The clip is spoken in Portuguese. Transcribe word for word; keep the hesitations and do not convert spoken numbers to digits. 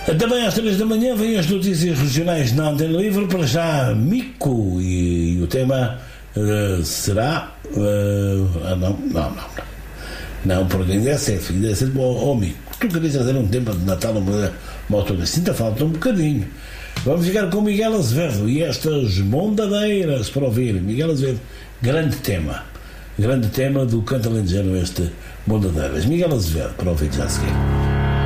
Também às três da manhã vêm as notícias regionais na Antena Livre. Para já, Mico, e, e o tema uh, será. Uh, ah, não, não, não, não. Não, porque ainda é cedo, ainda é cedo. Oh, oh, Mico, tu querias trazer um tema de Natal, uma moto assim, ainda falta um bocadinho. Vamos ficar com Miguel Azevedo e estas mondadeiras para ouvir. Miguel Azevedo, grande tema, grande tema do canto alentejano, este Mondadeiras. Miguel Azevedo, para ouvir já a seguir.